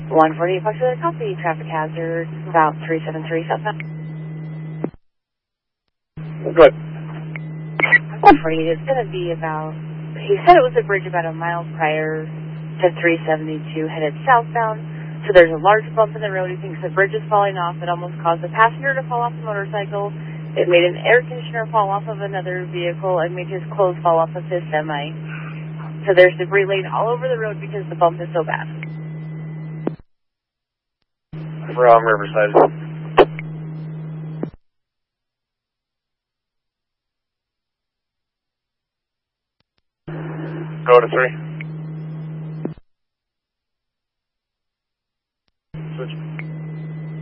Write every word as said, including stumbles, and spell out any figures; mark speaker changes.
Speaker 1: one forty-eight Foxtrot copy, traffic hazard, about three seven three southbound.
Speaker 2: Good.
Speaker 1: one forty-eight is going to be about, he said it was a bridge about a mile prior to three seventy-two headed southbound. So there's a large bump in the road. He thinks the bridge is falling off. It almost caused a passenger to fall off the motorcycle. It made an air conditioner fall off of another vehicle and made his clothes fall off of his semi. So there's debris laying all over the road because the bump is so bad.
Speaker 2: From Riverside. Go to three.